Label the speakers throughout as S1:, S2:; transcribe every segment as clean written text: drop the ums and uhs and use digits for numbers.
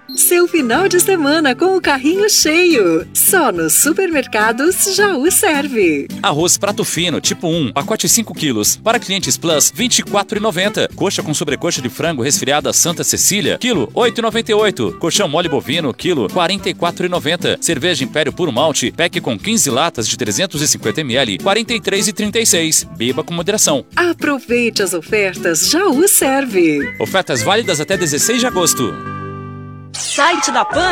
S1: Seu final de semana com o carrinho cheio. Só nos supermercados Jaú serve.
S2: Arroz prato fino, tipo 1, pacote 5 quilos. Para clientes Plus, R$ 24,90. Coxa com sobrecoxa de frango resfriada Santa Cecília, quilo, R$ 8,98. Colchão mole bovino, quilo, R$ 44,90. Cerveja Império Puro Malte, pack com 15 latas de 350 ml, R$ 43,36. Beba com moderação.
S1: Aproveite as ofertas Jaú serve.
S2: Ofertas válidas até 16 de agosto.
S3: Site da Pan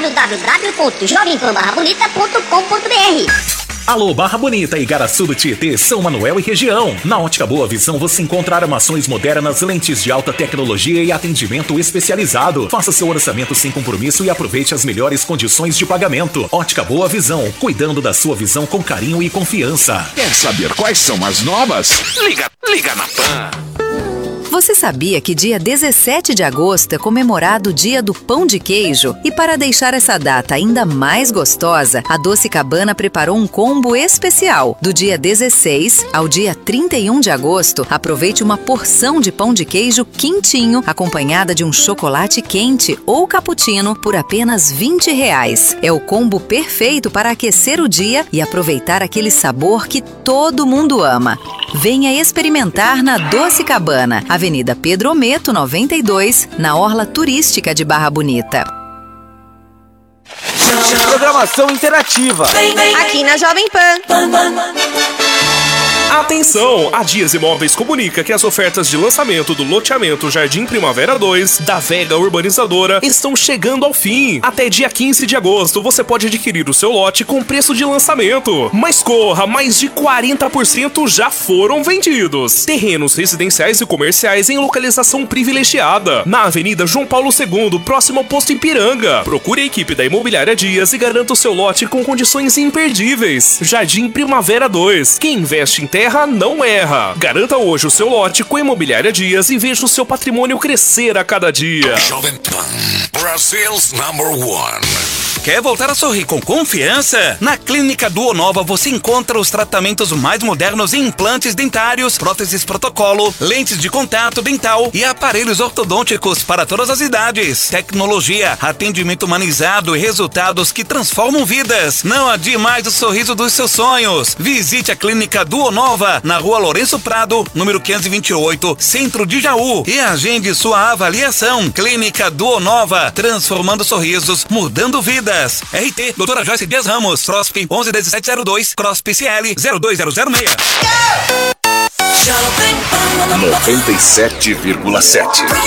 S4: www.jovempan-bonita.com.br.
S5: Alô, Barra Bonita e Garaçu do Tietê, São Manuel e região. Na Ótica Boa Visão você encontra armações modernas, lentes de alta tecnologia e atendimento especializado. Faça seu orçamento sem compromisso e aproveite as melhores condições de pagamento. Ótica Boa Visão, cuidando da sua visão com carinho e confiança.
S6: Quer saber quais são as novas? Liga na Pan.
S7: Você sabia que dia 17 de agosto é comemorado o Dia do Pão de Queijo? E para deixar essa data ainda mais gostosa, a Doce Cabana preparou um combo especial. Do dia 16 ao dia 31 de agosto, aproveite uma porção de pão de queijo quentinho, acompanhada de um chocolate quente ou cappuccino por apenas R$20. É o combo perfeito para aquecer o dia e aproveitar aquele sabor que todo mundo ama. Venha experimentar na Doce Cabana, Avenida Pedro Ometo, 92, na Orla Turística de Barra Bonita.
S8: Programação interativa.
S3: aqui na Jovem Pan.
S9: Atenção! A Dias Imóveis comunica que as ofertas de lançamento do loteamento Jardim Primavera 2 da Vega Urbanizadora estão chegando ao fim. Até dia 15 de agosto você pode adquirir o seu lote com preço de lançamento. Mas corra, mais de 40% já foram vendidos. Terrenos residenciais e comerciais em localização privilegiada, na Avenida João Paulo II, próximo ao posto Ipiranga. Procure a equipe da Imobiliária Dias e garanta o seu lote com condições imperdíveis. Jardim Primavera 2. Quem investe em terra não erra. Garanta hoje o seu lote com a Imobiliária Dias e veja o seu patrimônio crescer a cada dia.
S6: Jovem Pan, Brazil's #1.
S10: Quer voltar a sorrir com confiança? Na Clínica Duonova você encontra os tratamentos mais modernos em implantes dentários, próteses protocolo, lentes de contato dental e aparelhos ortodônticos para todas as idades. Tecnologia, atendimento humanizado e resultados que transformam vidas. Não adie mais o sorriso dos seus sonhos. Visite a Clínica Duonova na Rua Lourenço Prado, número 528, Centro de Jaú, e agende sua avaliação. Clínica Duonova, transformando sorrisos, mudando vidas. RT, Doutora Joyce Dias Ramos, CROSP 111702, CROSP CL 02006.
S6: 97,7.